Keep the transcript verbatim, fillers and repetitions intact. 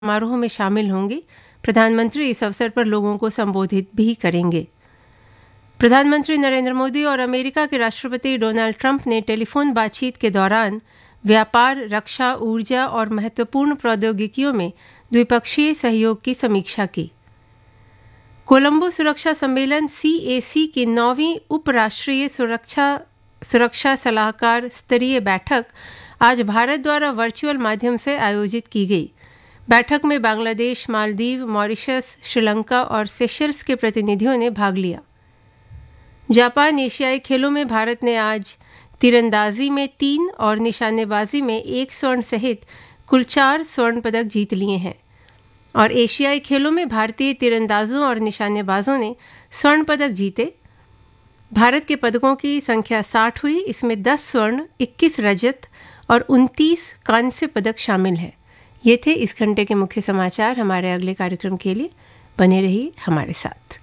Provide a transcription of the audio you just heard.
समारोह में शामिल होंगे। प्रधानमंत्री इस अवसर पर लोगों को संबोधित भी करेंगे। प्रधानमंत्री नरेंद्र मोदी और अमेरिका के राष्ट्रपति डोनाल्ड ट्रंप ने टेलीफोन बातचीत के दौरान व्यापार, रक्षा, ऊर्जा और महत्वपूर्ण प्रौद्योगिकियों में द्विपक्षीय सहयोग की समीक्षा की। कोलंबो सुरक्षा सम्मेलन सी ए सी की नौवीं उपराष्ट्रीय सुरक्षा सुरक्षा सलाहकार स्तरीय बैठक आज भारत द्वारा वर्चुअल माध्यम से आयोजित की गई। बैठक में बांग्लादेश, मालदीव, मॉरिशस, श्रीलंका और सेशल्स के प्रतिनिधियों ने भाग लिया। जापान एशियाई खेलों में भारत ने आज तीरंदाजी में तीन और निशानेबाजी में एक स्वर्ण सहित कुल चार स्वर्ण पदक जीत लिए हैं और एशियाई खेलों में भारतीय तीरंदाजों और निशानेबाजों ने स्वर्ण पदक जीते। भारत के पदकों की संख्या साठ हुई। इसमें दस स्वर्ण, इक्कीस रजत और उनतीस कांस्य पदक शामिल हैं। ये थे इस घंटे के मुख्य समाचार। हमारे अगले कार्यक्रम के लिए बने रहिए हमारे साथ।